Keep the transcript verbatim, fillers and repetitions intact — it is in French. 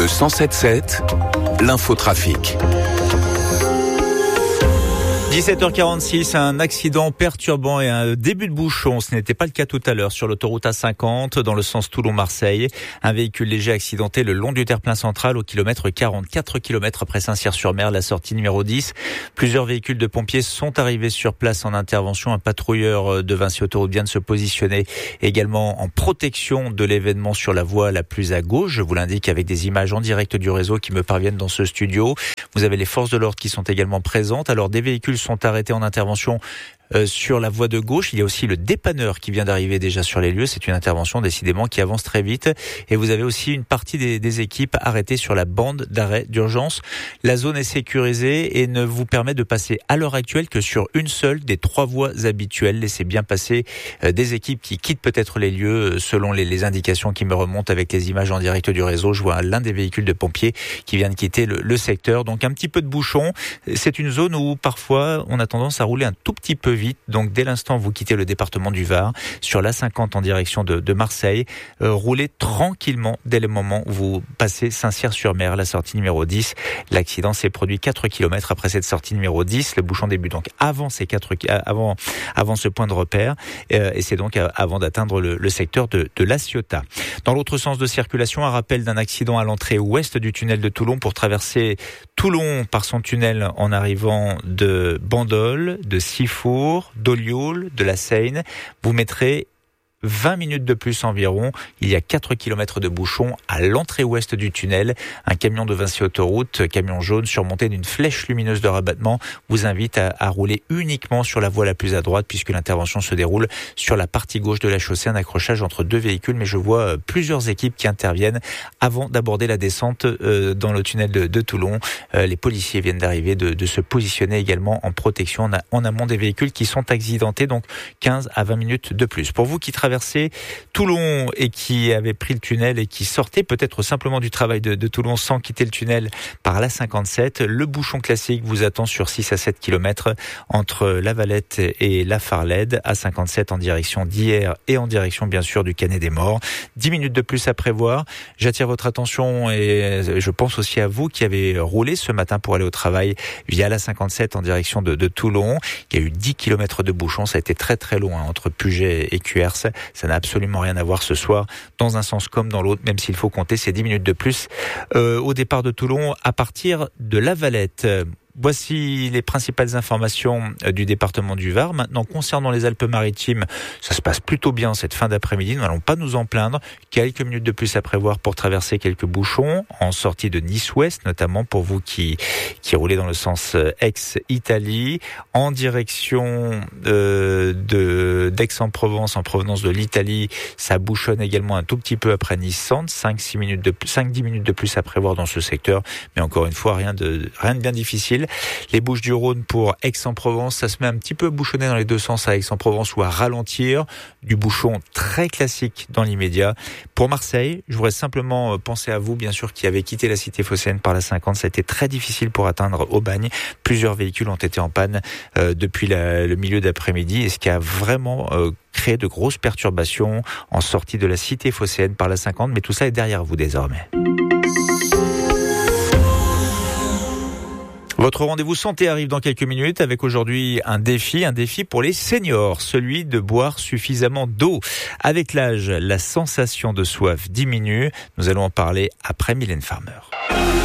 Le cent sept sept, l'infotrafic. dix-sept heures quarante-six, un accident perturbant et un début de bouchon. Ce n'était pas le cas tout à l'heure sur l'autoroute A cinquante dans le sens Toulon-Marseille. Un véhicule léger accidenté le long du terre-plein central au kilomètre quarante, quatre kilomètres après Saint-Cyr-sur-Mer, la sortie numéro dix. Plusieurs véhicules de pompiers sont arrivés sur place en intervention. Un patrouilleur de Vinci Autoroute vient de se positionner également en protection de l'événement sur la voie la plus à gauche. Je vous l'indique avec des images en direct du réseau qui me parviennent dans ce studio. Vous avez les forces de l'ordre qui sont également présentes. Alors des véhicules sont arrêtés en intervention Euh, sur la voie de gauche. Il y a aussi le dépanneur qui vient d'arriver déjà sur les lieux. C'est une intervention décidément qui avance très vite. Et vous avez aussi une partie des, des équipes arrêtées sur la bande d'arrêt d'urgence. La zone est sécurisée et ne vous permet de passer à l'heure actuelle que sur une seule des trois voies habituelles. Laissez bien passer euh, des équipes qui quittent peut-être les lieux selon les, les indications qui me remontent avec les images en direct du réseau. Je vois l'un des véhicules de pompiers qui vient de quitter le, le secteur. Donc un petit peu de bouchon. C'est une zone où parfois on a tendance à rouler un tout petit peu vite. Donc dès l'instant où vous quittez le département du Var sur l'A cinquante en direction de, de Marseille, euh, roulez tranquillement dès le moment où vous passez Saint-Cyr-sur-Mer, la sortie numéro dix. L'accident s'est produit quatre kilomètres après cette sortie numéro dix. Le bouchon débute donc avant ces quatre, avant, avant ce point de repère euh, et c'est donc avant d'atteindre le, le secteur de, de La Ciotat. Dans l'autre sens de circulation, un rappel d'un accident à l'entrée ouest du tunnel de Toulon pour traverser Toulon par son tunnel en arrivant de Bandol, de Sifour, d'Olioul, de la Seine. Vous mettrez vingt minutes de plus environ. Il y a quatre kilomètres de bouchon à l'entrée ouest du tunnel. Un camion de Vinci Autoroute, camion jaune surmonté d'une flèche lumineuse de rabattement, vous invite à, à rouler uniquement sur la voie la plus à droite puisque l'intervention se déroule sur la partie gauche de la chaussée. Un accrochage entre deux véhicules, mais je vois plusieurs équipes qui interviennent avant d'aborder la descente euh, dans le tunnel de, de Toulon. Euh, les policiers viennent d'arriver, de, de se positionner également en protection en, a, en amont des véhicules qui sont accidentés, donc quinze à vingt minutes de plus. Pour vous qui traversez Toulon et qui avait pris le tunnel et qui sortait peut-être simplement du travail de, de Toulon sans quitter le tunnel par l'A cinquante-sept, le bouchon classique vous attend sur six à sept kilomètres entre La Valette et La Farlède. A cinquante-sept en direction d'Hyères et en direction bien sûr du Canet des Morts. dix minutes de plus à prévoir. J'attire votre attention et je pense aussi à vous qui avez roulé ce matin pour aller au travail via l'A cinquante-sept en direction de, de Toulon. Il y a eu dix kilomètres de bouchon, ça a été très très long hein, entre Puget et Cuers. Ça n'a absolument rien à voir ce soir, dans un sens comme dans l'autre, même s'il faut compter ces dix minutes de plus euh, au départ de Toulon à partir de La Valette. Voici les principales informations du département du Var. Maintenant, concernant les Alpes-Maritimes, ça se passe plutôt bien cette fin d'après-midi. Nous n'allons pas nous en plaindre. Quelques minutes de plus à prévoir pour traverser quelques bouchons en sortie de Nice-Ouest, notamment pour vous qui, qui roulez dans le sens ex-Italie, en direction euh, de, d'Aix-en-Provence, en provenance de l'Italie. Ça bouchonne également un tout petit peu après Nice-Centre. cinq à dix minutes de plus à prévoir dans ce secteur. Mais encore une fois, rien de, rien de bien difficile. Les Bouches-du-Rhône pour Aix-en-Provence, ça se met un petit peu bouchonné dans les deux sens à Aix-en-Provence ou à ralentir. Du bouchon très classique dans l'immédiat. Pour Marseille, je voudrais simplement penser à vous, bien sûr, qui avez quitté la cité phocéenne par la cinquante. Ça a été très difficile pour atteindre Aubagne. Plusieurs véhicules ont été en panne euh, depuis la, le milieu d'après-midi et ce qui a vraiment euh, créé de grosses perturbations en sortie de la cité phocéenne par la cinquante. Mais tout ça est derrière vous désormais. Votre rendez-vous santé arrive dans quelques minutes avec aujourd'hui un défi, un défi pour les seniors, celui de boire suffisamment d'eau. Avec l'âge, la sensation de soif diminue. Nous allons en parler après Mylène Farmer.